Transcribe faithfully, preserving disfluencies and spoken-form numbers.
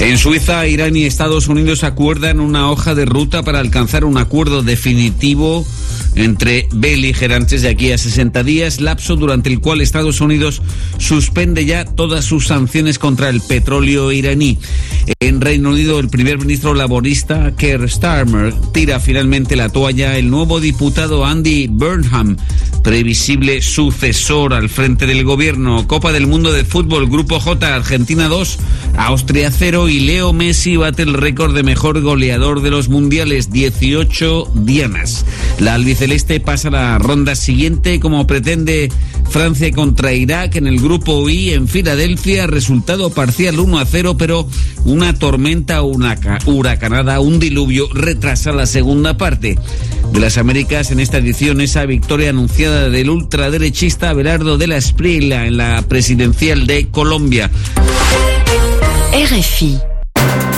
En Suiza, Irán y Estados Unidos acuerdan una hoja de ruta para alcanzar un acuerdo definitivo entre beligerantes de aquí a sesenta días, lapso durante el cual Estados Unidos suspende ya todas sus sanciones contra el petróleo iraní. En Reino Unido, el primer ministro laborista Keir Starmer tira finalmente la toalla. El nuevo diputado Andy Burnham, previsible sucesor al frente del gobierno. Copa del Mundo de Fútbol, Grupo J, Argentina dos, Austria cero, y Leo Messi bate el récord de mejor goleador de los mundiales, dieciocho dianas. La albiceleste pasa a la ronda siguiente, como pretende Francia contra Irak en el Grupo I en Filadelfia. Resultado parcial uno a cero, pero una tormenta, una huracanada, un diluvio retrasa la segunda parte. De las Américas, en esta edición, esa victoria anunciada del ultraderechista Abelardo de la Espriella en la presidencial de Colombia. R F I